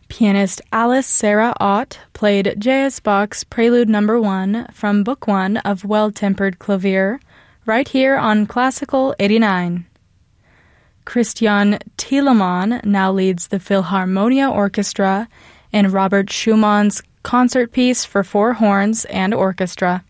Pianist Alice Sarah Ott played J.S. Bach's Prelude No. 1 from Book 1 of Well-Tempered Clavier, right here on Classical 89. Christian Thielemann now leads the Philharmonia Orchestra in Robert Schumann's concert piece for four horns and orchestra.